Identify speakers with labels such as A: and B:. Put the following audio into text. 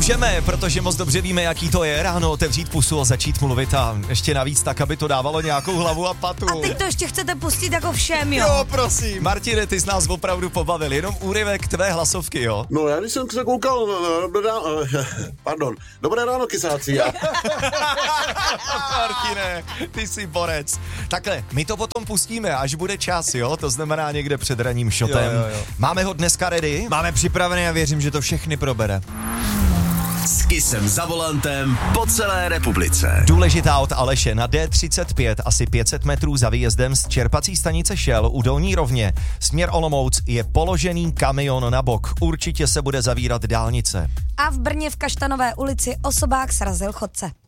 A: Můžeme, protože moc dobře víme, jaký to je ráno otevřít pusu a začít mluvit a ještě navíc tak, aby to dávalo nějakou hlavu a patu.
B: A teď to ještě chcete pustit jako všem, jo?
A: Jo, prosím. Martine, ty jsi nás opravdu pobavil, jenom úryvek tvé hlasovky, jo?
C: No já když jsem se koukal, dobré ráno, kysáci.
A: Martine, ty jsi borec. Takhle, my to potom pustíme, až bude čas, jo? To znamená někde před ranním šotem.
D: Jo.
A: Máme ho dneska ready?
D: Máme připravený a věřím, že to všechny probere.
E: S Kissem za volantem po celé republice.
A: Důležitá od Aleše na D35, asi 500 metrů za výjezdem z čerpací stanice Shell u Dolní Rovně. Směr Olomouc je položený kamion na bok. Určitě se bude zavírat dálnice.
B: A v Brně v Kaštanové ulici osobák srazil chodce.